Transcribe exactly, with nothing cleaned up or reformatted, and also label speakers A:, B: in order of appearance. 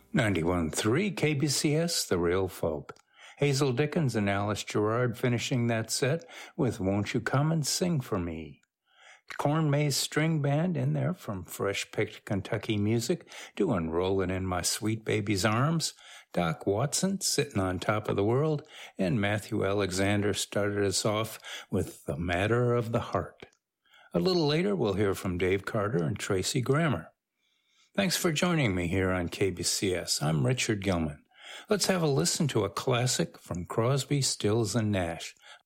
A: ninety-one point three K B C S, The Real Folk. Hazel Dickens and Alice Gerrard finishing that set with Won't You Come and Sing for Me. Corn Maze String Band in there from fresh-picked Kentucky music doing Rollin' in My Sweet Baby's Arms. Doc Watson sitting on top of the world, and Matthew Alexander started us off with The Matter of the Heart. A little later, we'll hear from Dave Carter and Tracy Grammer. Thanks for joining me here on K B C S. I'm Richard Gilman. Let's have a listen to a classic from Crosby, Stills, and Nash,